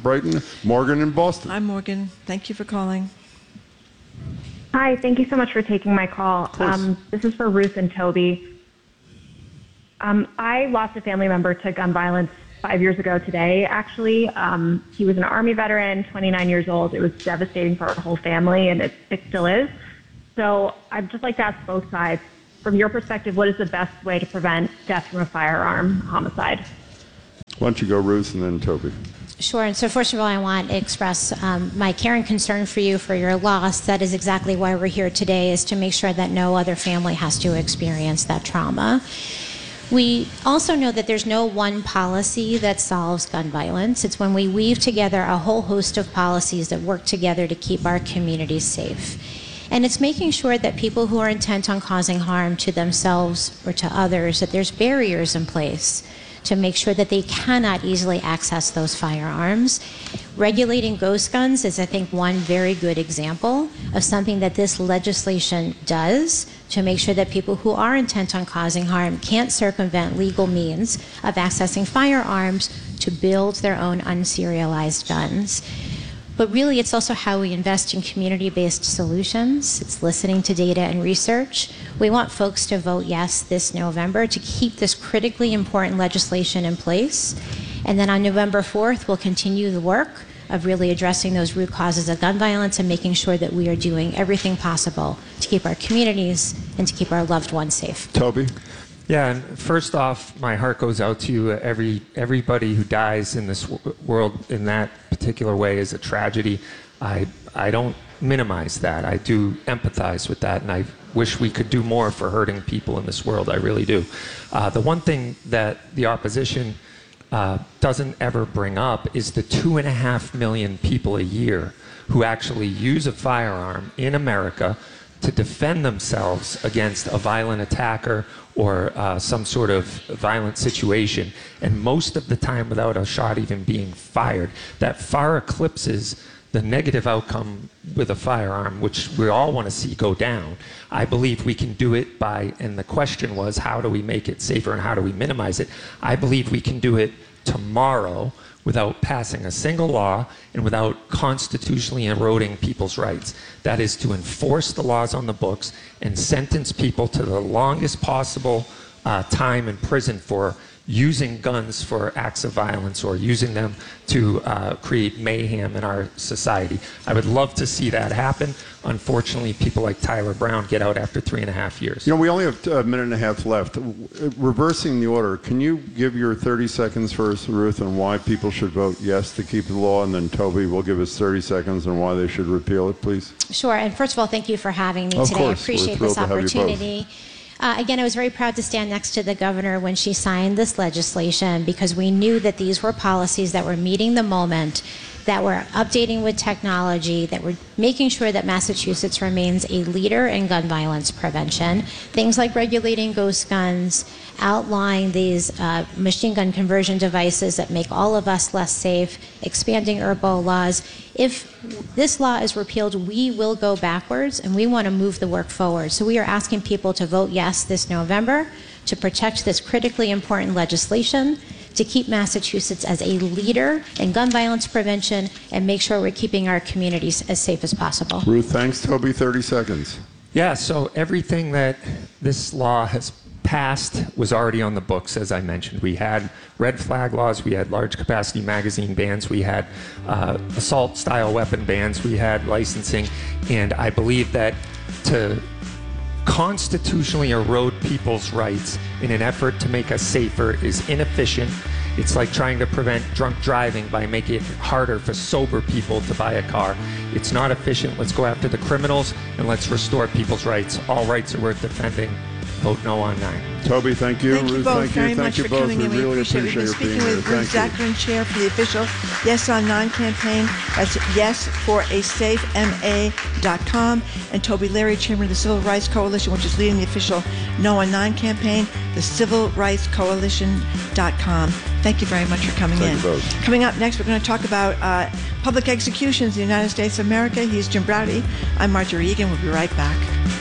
Brighton. Morgan in Boston. Hi, Morgan. Thank you for calling. Hi, thank you so much for taking my call. This is for Ruth and Toby. I lost a family member to gun violence 5 years ago today, actually. He was an Army veteran, 29 years old. It was devastating for our whole family, and it still is. So I'd just like to ask both sides, from your perspective, what is the best way to prevent death from a firearm homicide? Why don't you go, Ruth, and then Toby? Sure. And so first of all, I want to express my care and concern for you for your loss. That is exactly why we're here today, is to make sure that no other family has to experience that trauma. We also know that there's no one policy that solves gun violence. It's when we weave together a whole host of policies that work together to keep our communities safe. And it's making sure that people who are intent on causing harm to themselves or to others, that there's barriers in place to make sure that they cannot easily access those firearms. Regulating ghost guns is, I think, one very good example of something that this legislation does to make sure that people who are intent on causing harm can't circumvent legal means of accessing firearms to build their own unserialized guns. But really, it's also how we invest in community-based solutions. It's listening to data and research. We want folks to vote yes this November to keep this critically important legislation in place. And then on November 4th, we'll continue the work of really addressing those root causes of gun violence and making sure that we are doing everything possible to keep our communities and to keep our loved ones safe. Toby? Yeah, and first off, my heart goes out to you. Everybody who dies in this world in that particular way is a tragedy. I don't minimize that. I do empathize with that, and I wish we could do more for hurting people in this world. I really do. The one thing that the opposition doesn't ever bring up is the 2.5 million people a year who actually use a firearm in America to defend themselves against a violent attacker or some sort of violent situation, and most of the time without a shot even being fired. That far eclipses the negative outcome with a firearm, which we all want to see go down. I believe we can do it by, and the question was, how do we make it safer and how do we minimize it? I believe we can do it tomorrow without passing a single law and without constitutionally eroding people's rights. That is to enforce the laws on the books and sentence people to the longest possible time in prison for using guns for acts of violence or using them to create mayhem in our society. I would love to see that happen. Unfortunately, people like Tyler Brown get out after 3.5 years. You know, we only have a minute and a half left. Reversing the order, can you give your 30 seconds first, Ruth, on why people should vote yes to keep the law, and then Toby will give us 30 seconds on why they should repeal it, please? Sure, and first of all, thank you for having me Of today. course. I appreciate We're this thrilled to have you both. opportunity. Again, I was very proud to stand next to the governor when she signed this legislation, because we knew that these were policies that were meeting the moment, that were updating with technology, that were making sure that Massachusetts remains a leader in gun violence prevention. Things like regulating ghost guns, outlining these machine gun conversion devices that make all of us less safe, expanding ERBO laws. If this law is repealed, we will go backwards, and we want to move the work forward. So we are asking people to vote yes this November to protect this critically important legislation, to keep Massachusetts as a leader in gun violence prevention, and make sure we're keeping our communities as safe as possible. Ruth, thanks. Toby, 30 seconds. Yeah, so everything that this law has passed was already on the books, as I mentioned. We had red flag laws, we had large capacity magazine bans, we had assault style weapon bans, we had licensing, and I believe that to constitutionally erode people's rights in an effort to make us safer is inefficient. It's like trying to prevent drunk driving by making it harder for sober people to buy a car. It's not efficient. Let's go after the criminals and let's restore people's rights. All rights are worth defending. Vote no on 9. Toby, thank you. Thank you Ruth, both thank you. very Thank much you for both. coming We in. We really appreciate it. appreciate We've been your being speaking here. with Ruth Thank you. Zachrin, Chair for the official Yes on 9 campaign. That's yesforasafema.com. And Toby Leary, Chairman of the Civil Rights Coalition, which is leading the official No on 9 campaign, the civilrightscoalition.com. Thank you very much for coming in. Thank you both. Coming up next, we're going to talk about public executions in the United States of America. He's Jim Braude. I'm Marjorie Egan. We'll be right back.